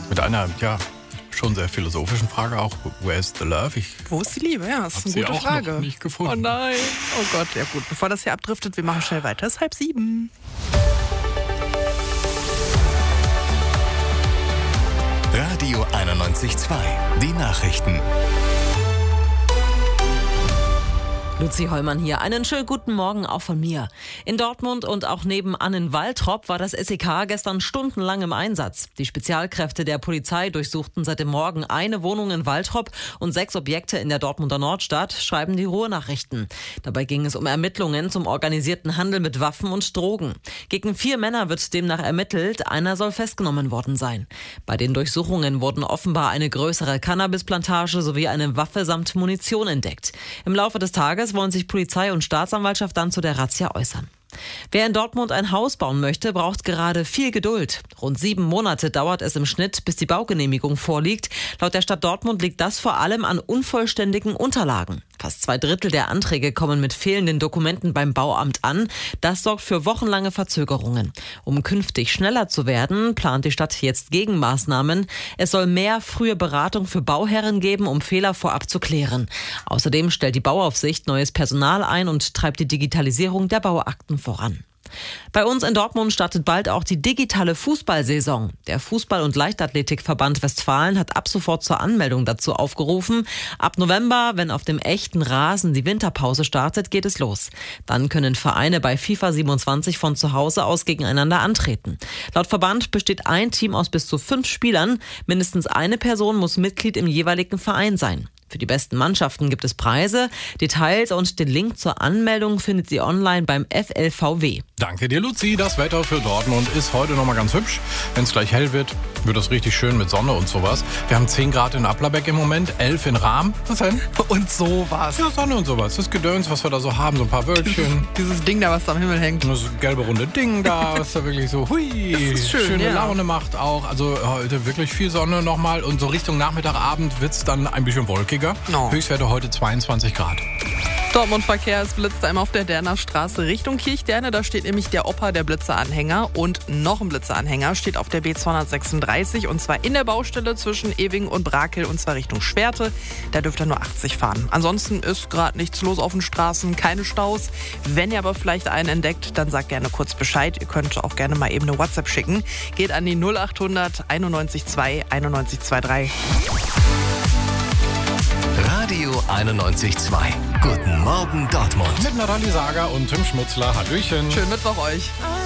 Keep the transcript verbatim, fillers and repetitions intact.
Mit einer, ja, schon sehr philosophischen Frage auch. Where's the love? Ich Wo ist die Liebe? Ja, das ist eine sie gute auch Frage. noch nicht gefunden. Oh nein. Oh Gott, ja gut. Bevor das hier abdriftet, wir machen schnell weiter. Es ist halb sieben. Radio einundneunzig Komma zwei. Die Nachrichten. Luzi Hollmann hier. Einen schönen guten Morgen auch von mir. In Dortmund und auch nebenan in Waltrop war das S E K gestern stundenlang im Einsatz. Die Spezialkräfte der Polizei durchsuchten seit dem Morgen eine Wohnung in Waltrop und sechs Objekte in der Dortmunder Nordstadt, schreiben die Ruhr-Nachrichten. Dabei ging es um Ermittlungen zum organisierten Handel mit Waffen und Drogen. Gegen vier Männer wird demnach ermittelt, einer soll festgenommen worden sein. Bei den Durchsuchungen wurden offenbar eine größere Cannabisplantage sowie eine Waffe samt Munition entdeckt. Im Laufe des Tages wollen sich Polizei und Staatsanwaltschaft dann zu der Razzia äußern. Wer in Dortmund ein Haus bauen möchte, braucht gerade viel Geduld. Rund sieben Monate dauert es im Schnitt, bis die Baugenehmigung vorliegt. Laut der Stadt Dortmund liegt das vor allem an unvollständigen Unterlagen. Fast zwei Drittel der Anträge kommen mit fehlenden Dokumenten beim Bauamt an. Das sorgt für wochenlange Verzögerungen. Um künftig schneller zu werden, plant die Stadt jetzt Gegenmaßnahmen. Es soll mehr frühe Beratung für Bauherren geben, um Fehler vorab zu klären. Außerdem stellt die Bauaufsicht neues Personal ein und treibt die Digitalisierung der Bauakten voran. Bei uns in Dortmund startet bald auch die digitale Fußballsaison. Der Fußball- und Leichtathletikverband Westfalen hat ab sofort zur Anmeldung dazu aufgerufen. Ab November, wenn auf dem echten Rasen die Winterpause startet, geht es los. Dann können Vereine bei FIFA siebenundzwanzig von zu Hause aus gegeneinander antreten. Laut Verband besteht ein Team aus bis zu fünf Spielern. Mindestens eine Person muss Mitglied im jeweiligen Verein sein. Für die besten Mannschaften gibt es Preise. Details und den Link zur Anmeldung findet ihr online beim F L V W. Danke dir, Luzi. Das Wetter für Dortmund ist heute nochmal ganz hübsch. Wenn es gleich hell wird, wird das richtig schön mit Sonne und sowas. Wir haben zehn Grad in Applerbeck im Moment, elf in Rahm. Was denn? Und sowas. Ja, Sonne und sowas. Das Gedöns, was wir da so haben, so ein paar Wölkchen. Dieses Ding da, was da am Himmel hängt. Und das gelbe runde Ding da, was da wirklich so hui, Das ist schön, schöne ja. Laune macht auch. Also heute wirklich viel Sonne nochmal. Und so Richtung Nachmittag, Abend wird es dann ein bisschen wolkiger. No. Höchstwerte heute zweiundzwanzig Grad. Dortmund-Verkehr, es blitzt einmal auf der Derner Straße Richtung Kirchderne. Da steht nämlich der Opa der Blitzeranhänger und noch ein Blitzeranhänger steht auf der B zweihundertsechsunddreißig und zwar in der Baustelle zwischen Ewing und Brakel und zwar Richtung Schwerte. Da dürft ihr nur achtzig fahren. Ansonsten ist gerade nichts los auf den Straßen, keine Staus. Wenn ihr aber vielleicht einen entdeckt, dann sagt gerne kurz Bescheid. Ihr könnt auch gerne mal eben eine WhatsApp schicken. Geht an die null achthundert einundneunzig zwei einundneunzig dreiundzwanzig. Radio einundneunzig Komma zwei. Guten Morgen Dortmund. Mit Nathalie Sager und Tim Schmutzler. Hallöchen. Schönen Mittwoch euch.